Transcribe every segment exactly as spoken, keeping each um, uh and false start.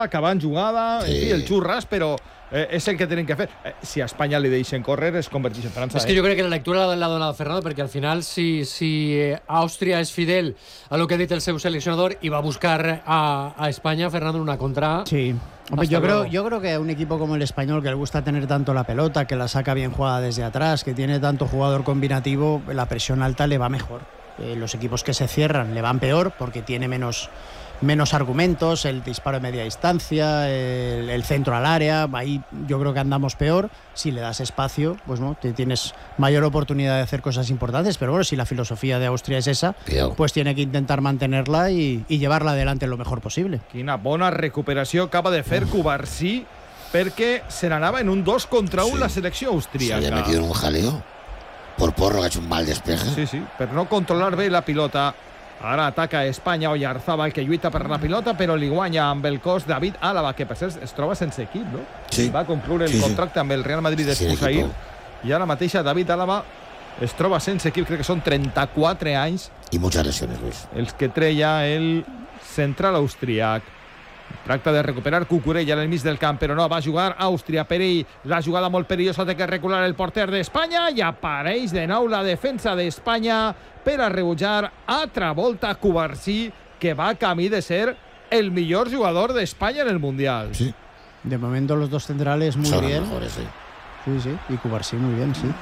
acabant jugada, Sí. en fi, el xurras, però eh, és el que tenen que fer. Eh, si a Espanya li deixen córrer, es converteix en França. Es que eh? yo creo que la lectura la ha donado Fernando, porque al final, si, si eh, Austria es fidel a lo que ha dicho el seu seleccionador y va a buscar a, a España, Fernando, en una contra. Sí. Hombre, Hasta yo creo, luego. yo creo que un equipo como el español, que le gusta tener tanto la pelota, que la saca bien jugada desde atrás, que tiene tanto jugador combinativo, la presión alta le va mejor. Eh, los equipos que se cierran le van peor porque tiene menos, menos argumentos, el disparo de media distancia, el, el centro al área, ahí yo creo que andamos peor. Si le das espacio, pues no, te tienes mayor oportunidad de hacer cosas importantes, pero bueno, si la filosofía de Austria es esa, Cuidado. pues tiene que intentar mantenerla y, y llevarla adelante lo mejor posible. Quina bona recuperació acaba de fer Cubarsí, perquè se n'anava en un dos contra un Sí. la selecció Se austríaca. había metido en un jaleo. Por Porro que ha hecho un mal despeje. Sí, sí, per no controlar bé la pilota. Ara ataca Espanya, Oyarzábal, que lluita per la pilota, però li guanya amb el cos David Álava, que per cert es troba sense equip, no? Sí. Va concloure el Sí, sí. contracte amb el Real Madrid Sí, després ahir, equipo. i ara mateixa David Álava es troba sense equip, crec que són trenta-quatre anys Y muchas lesiones, Luis. els que treia el central austríac. Tracta de recuperar Cucurella en el mig del camp, però no, va jugar Àustria. Perill, la jugada molt perillosa, té que recular el porter d'Espanya i apareix de nou la defensa d'Espanya per a rebutjar altra volta Cubarsí, que va camí de ser el millor jugador d'Espanya en el Mundial. Sí. De momento los dos centrales muy Son bien. los mejores, sí. Sí, sí. Y Cubarsí muy bien, sí.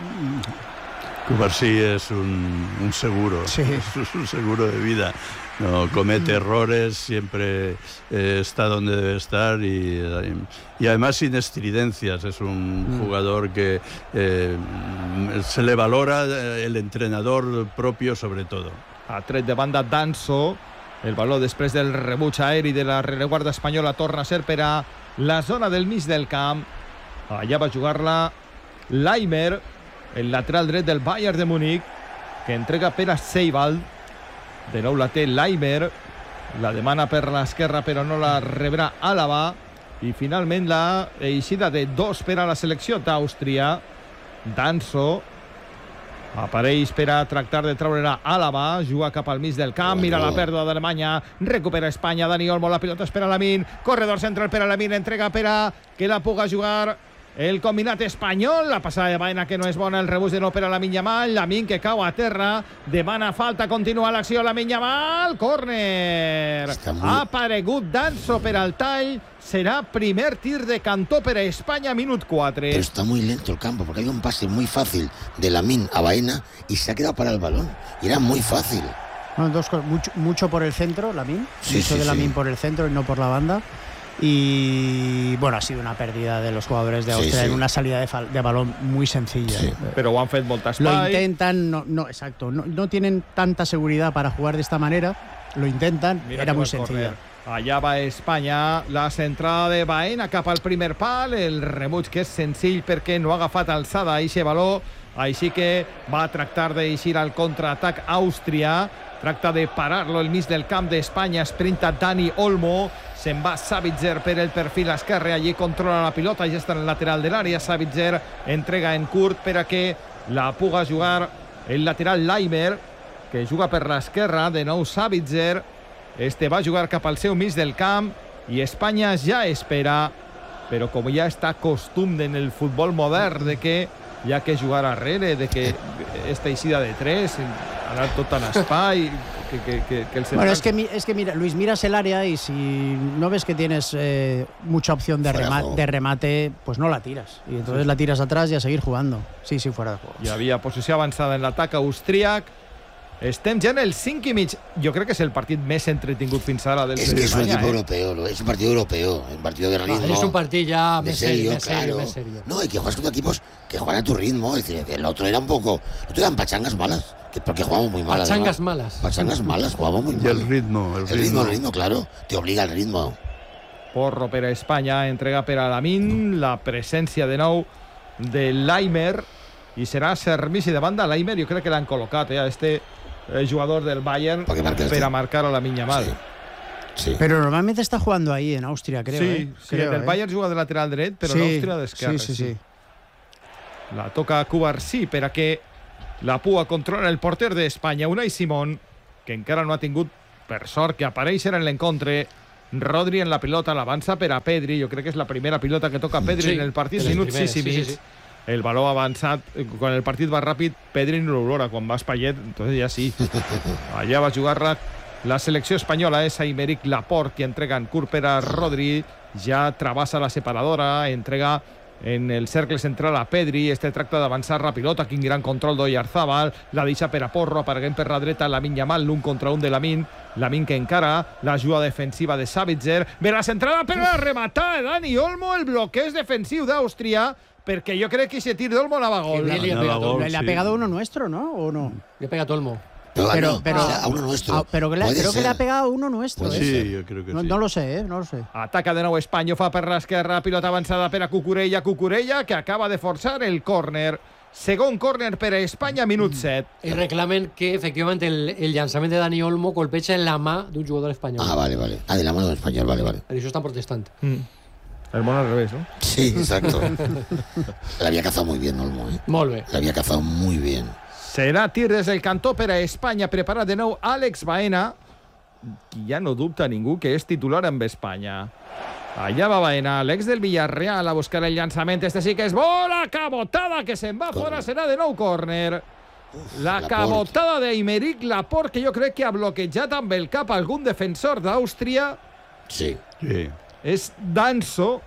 Cubarsí es un, un seguro, Sí. es un seguro de vida. No comete errores, siempre eh, está donde debe estar y, y además sin estridencias. Es un Mm. jugador que eh, se le valora, eh, el entrenador propio sobre todo. Ha tret de banda Danso. El valor després del rebuig aeri de la rereguarda espanyola torna a ser per a la zona del mig del camp. Allà va jugar-la Laimer, el lateral dret del Bayern de Múnich, que entrega per a Seibald. De nou la té Laimer, la demana per l'esquerra però no la rebrà Álava, i finalment la eixida de dos per a la selecció d'Àustria. Danso apareix per a tractar de treure-la Álava, juga cap al mig del camp, mira la pèrdua d'Alemanya, recupera Espanya, Dani Olmo, la pilota és per a Lamin, corredor central per a Lamin, entrega per a que la puga jugar el combinat espanyol, la passada de Baena que no és bona, el rebús de no per a Lamin Yamal, Lamin que cau a terra, demana falta, continua l'acció, Lamin Yamal, córner, Muy... ha aparegut Danso per al tall, serà primer tir de cantó per a Espanya, minut quatre. Pero está muy lento el campo porque hay un pase muy fácil de Lamin a Baena y se ha quedado para el balón. Y era muy fácil. Bueno, dos cosas. Mucho, mucho por el centro, Lamin. Sí, mucho sí, de Lamin sí. por el centro y no por la banda. Y bueno, ha sido una pérdida de los jugadores de Sí, Austria sí. en una salida de, fal- de balón muy sencilla. Sí. Eh, Però ho han fet molt Lo espai. intentan, no, no exacto, no, no tienen tanta seguridad para jugar de esta manera. Lo intentan, Mira era que muy va a correr. sencilla. Allà va Espanya, la centrada de Baena cap al primer pal, el rebuig que és senzill perquè no ha agafat alçada a eixe baló, així que va tractar d'eixir al contraatac Àustria, tracta de parar-lo al mig del camp d'Espanya, sprinta Dani Olmo, se'n va Savitzer per el perfil esquerre, allí controla la pilota, ja està en el lateral de l'àrea, Savitzer entrega en curt per a que la puga jugar el lateral Laimer, que juga per l'esquerra, de nou Savitzer. Este va jugar cap al seu mig del camp i Espanya ja espera, però com ja està costum en el futbol modern de que hi ha que jugar arrere, de que esta eixida de tres, anar tot en espai, que, que, que, que el central... Bueno, es que, mi- es que mira, Luis, miras el área y si no ves que tienes eh, mucha opción de, Fuera de rema- juego. de remate, pues no la tiras. Y entonces la tiras atrás y a seguir jugando. Sí, sí, fuera de juego. Hi havia posició avançada en l'atac austríac. Estem ja en el cinc i mig. Jo crec que és el partit més entretingut fins ara del Es que es un Espanya, equipo eh? europeo, lo- es un partido europeo, un partido de ritmo. Es un partido ya de más serio, serio, más serio, claro. más serio. No, y que juegas contra equipos que juegan a tu ritmo. Es decir, que el otro era un poco. El otro eran pachangas malas, que, porque jugamos muy mal. Pachangas además. malas. Pachangas malas, jugamos muy mal. Y el ritmo, el El ritmo, ritmo. el ritmo, claro. Te obliga al ritmo. Porro per a Espanya, entrega per a Lamin, la presència de nou de Laimer, i serà servici de banda. Laimer jo crec que l'han col·locat, eh, a este eh, jugador del Bayern Perquè marca per este. a marcar a Lamin Yamal. Sí. Sí. Pero normalmente está jugando ahí en Austria, creo. sí, eh. sí, Creo, el eh. Bayern juga de lateral dret, però Sí, l'Àustria d'esquerra. sí, sí, sí. La toca Cubarsí per a que la pua controla el porter d'Espanya, Unai Simón, que encara no ha tingut, per sort, que apareix en l'encontre Rodri en la pilota, l'avança per a Pedri. Jo crec que és la primera pilota que toca Pedri Sí, en el partit, de les minuts primeres, sis i sí, mig. sí, sí. El baló avançat, quan el partit va ràpid, Pedri no l'olora. Quan va Payet, entonces ja sí. Allà va jugar-la la selecció espanyola. És Aymeric Laporte qui entrega en curt per a Rodri. Ja travessa la separadora, entrega en el cercle central a Pedri. Este tracta d'avançar la pilota. Quin gran control d'Oyarzabal. La deixa per a Porro, apareguent per la dreta Lamine Yamal, l'un contra un de Lamine. Lamine que encara l'ajuda defensiva de Sabitzer. Ve la centrada per la rematada de Dani Olmo. El bloqueig defensiu d'Àustria, perquè jo crec que ese tir d'Olmo anava gol. Que bien le ha Anava pegado. gol. Le, le ha sí. pegado uno nuestro, ¿no? ¿O no? Le pega Tolmo. Pero, Pero- no, pero- o sea, a uno nuestro. Ah, pero que le- Puede creo que ser. le ha pegado uno nuestro. Puede ¿eh? ser. Sí, jo crec que No, sí. no lo sé, ¿eh? No lo sé. Ataca de nou Espanya, fa per l'esquerra, pilota avançada per a Cucurella, Cucurella que acaba de forçar el córner. Segon córner per a Espanya, minut set. Y reclamen que efectivamente el, el llançament de Dani Olmo colpeja en la mà d'un jugador espanyol. Ah, vale, vale. Ah, de la mano del español, vale, vale. Per això estan protestant. El món al revés, no? Sí, exacto. La había cazado muy bien, Olmo, ¿eh? Molt bé. La había cazado muy bien. Serà tir des del cantó per a Espanya. Prepara de nou Àlex Baena, qui ja no dubta ningú que és titular amb Espanya. Allà va Baena, l'ex del Villarreal, a buscar el llançament. Este sí que és bola, cabotada, que se'n va fora, serà de nou córner. La Laporte. cabotada d'Aymeric Laporte, que jo crec que ha bloquejat amb el cap algun defensor d'Àustria. Sí. Sí. És Danso.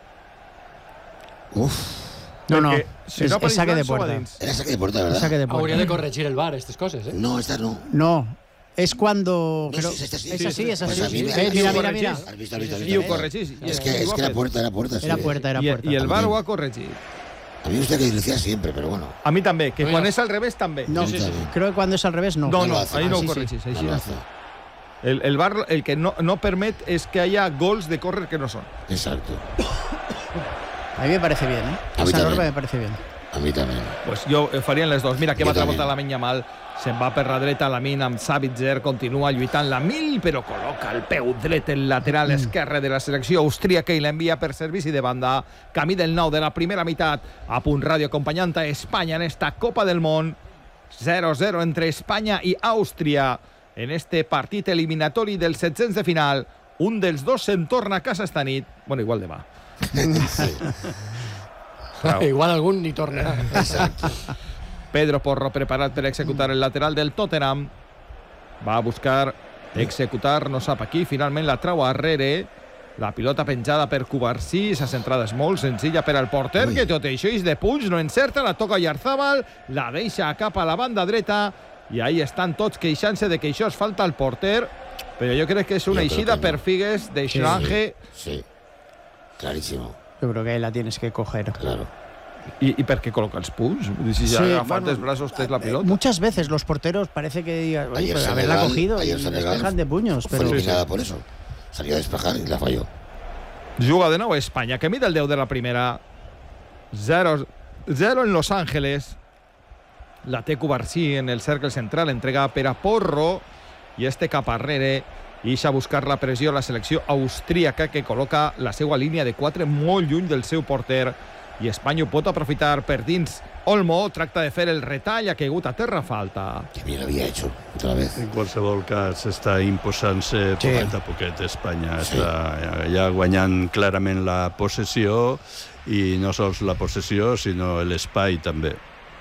Uf. No, no. perquè si Es, no es saque apareix de Danso, va puerta. dins. Era saque de puerta, ¿verdad? Saque de Hauria puerta. de corregir el V A R, estas coses, eh? No, esta no. No. Es cuando. No, creo- sí, es así. es así, es Pues así. a mí me- Eh, I mira, ho mira, mira. corregís. Has visto, has visto, has I visto. ho corregís. I Es el- que, i ho es ha que era fet. puerta, era puerta. Sí. Era puerta, era I, puerta. I el V A R ho ha corregit. A mí me gusta que lo decía siempre, pero bueno. A mi també, que Mira. quan és al revés també. No, Sí, sí, sí. creo que cuando es al revés no. No, No no, lo hace. ahí Ah, no sí, ho sí. corregís. No Així lo no. hace. El, el V A R el que no, no permet és que haya gols de córrer que no són. Exacto. A mí me parece bien, ¿eh? A mí Esa también. norma me parece bien. A mí también. Pues jo eh, farien les dos. Mira que Jo va també. travoltar la Lamine Yamal. Se'n va per la dreta Lamine amb Sabitzer. Continua lluitant la mil, però col·loca el peu dret el lateral esquerre de la selecció austríaca i l'envia per servici de banda. Camí del nou de la primera meitat. A Punt Ràdio acompanyant a Espanya en esta Copa del Món. zero a zero entre Espanya i Àustria en este partit eliminatori dels setzents de final. Un dels dos se'n torna a casa esta nit. Bueno, igual demà. Sí. Igual algun ni tornarà. Exacto. Pedro Porro preparat per executar el lateral del Tottenham. Va a buscar executar, no sap aquí. Finalment la trau arrere. La pilota penjada per Cubarsí. Sa centrada és molt senzilla per al porter, Ui. que tot això és de punys, no encerta, la toca Oyarzabal, la deixa cap a la banda dreta, i ahí estan tots queixant-se de que això es falta al porter, però jo crec que és una Jo crec eixida que no. per Figues de Schrange. Sí. sí. Clarísimo. Yo creo que ahí la tienes que coger. Claro. I, I per què col·loca els punys? Si ja Sí, agafant bueno, els braços tens la Eh, pilota. Muchas veces los porteros parece que digan, oye, Ayer pues Senegal- haberla cogido y ayer Senegal despejan de puños, Fue pero eliminada por eso. Salió a despejar y la falló. Juga de nou Espanya, que mira el deu de la primera. zero en Los Ángeles. La té Cubarsí en el cercle central, entrega per a Porro, i este cap arrere ixa a buscar la pressió a la selecció austríaca, que col·loca la seva línia de quatre molt lluny del seu porter, i Espanya ho pot aprofitar per dins. Olmo tracta de fer el retall, ha caigut a terra, falta. Que bien lo había hecho otra vez. En qualsevol cas, està imposant-se Sí. poquet a poquet Espanya. Sí. Està ja guanyant clarament la possessió, i no sols la possessió, sinó l'espai també.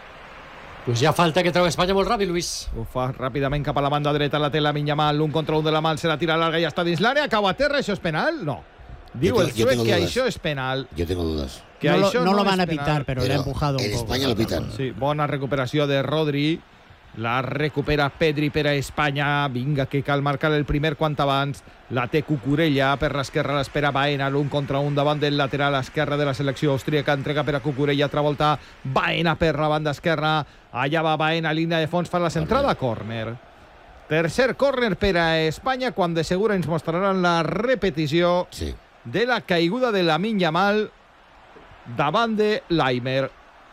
Pues ja falta que treu Espanya molt ràpid, Luis. Ho fa ràpidament cap a la banda dreta, la té Lamine Yamal, un contra un de la mà, se la tira larga i està dins l'àrea, cau a terra, això és penal? No. Diu Jo el tengo- jo suec tengo que dudas. això és penal. Yo tengo dudas. Que no, lo, això no lo és van a penal. pitar, pero, le ha Pero empujado un en poco. España lo pitan. Sí, bona recuperació de Rodri. La recupera Pedri per a Espanya. Vinga, que cal marcar el primer quant abans. La té Cucurella per l'esquerra, l'espera Baena, l'un contra un davant del lateral esquerre de la selecció austríaca. Entrega per a Cucurella, altra volta Baena per la banda esquerra. Allà va Baena, línia de fons, fa la centrada, córner. Tercer córner per a Espanya, quan de segura ens mostraran la repetició Sí. de la caiguda de Lamine Yamal davant de Laimer.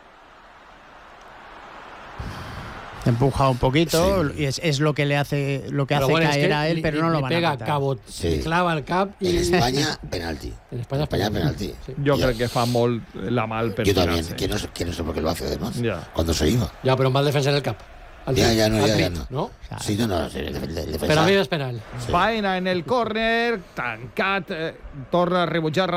Empuja un poquito Sí. y es, es lo que le hace lo que Pero hace bueno, es caer que a él, li- pero li- no lo li van pega a pitar. cabot, Sí. li clava el cap En i... España, penalti. En España es España, penalti. penalti. Sí. Jo Ja. crec que fa molt la mal per Yo también. tirar-se. Que no, sé- que no sé por qué lo hace además. Ya. Cuando se iba. Ja, però amb mal defensa en el cap. al Ya, drit, ya no, al ya, ya drit, no. no? Sí, no, no, sí, de- de- defensa. Per a mi és penal. Sí. Baena en el córner, tancat, eh, torna a rebutjar